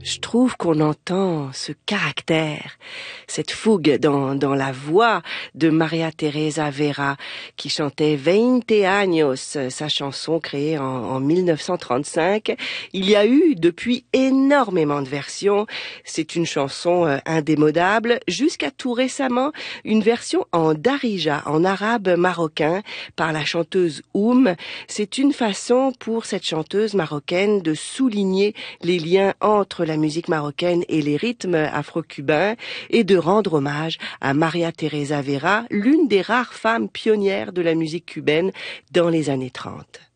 Je trouve qu'on entend ce caractère, cette fougue dans la voix de Maria Teresa Vera, qui chantait 20 años, sa chanson créée en 1935. Il y a eu depuis énormément de versions. C'est une chanson indémodable, jusqu'à tout récemment, une version en darija, en arabe marocain, par la chanteuse Oum. C'est une façon pour cette chanteuse marocaine de souligner les liens entre la musique marocaine et les rythmes afro-cubains et de rendre hommage à Maria Teresa Vera, l'une des rares femmes pionnières de la musique cubaine dans les années 30.